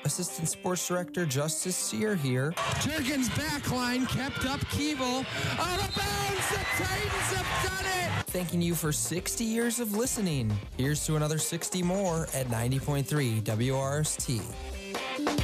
Assistant Sports Director Justice Sear here. Jurgens backline kept up Keeble. Out of bounds! The Titans have done it! Thanking you for 60 years of listening. Here's to another 60 more at 90.3 WRST.